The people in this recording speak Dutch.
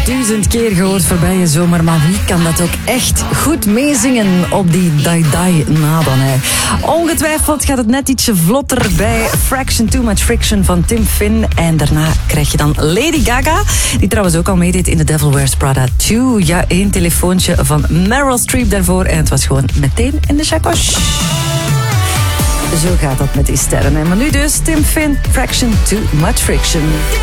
1000 keer gehoord voorbije zomer, maar wie kan dat ook echt goed meezingen op die Dai na dan, hè? Ongetwijfeld gaat het net ietsje vlotter bij Fraction Too Much Friction van Tim Finn. En daarna krijg je dan Lady Gaga, die trouwens ook al meedeed in The Devil Wears Prada 2. Ja, 1 telefoontje van Meryl Streep daarvoor en het was gewoon meteen in de chakos. Zo gaat dat met die sterren. Maar nu dus Tim Finn, Fraction Too Much Friction.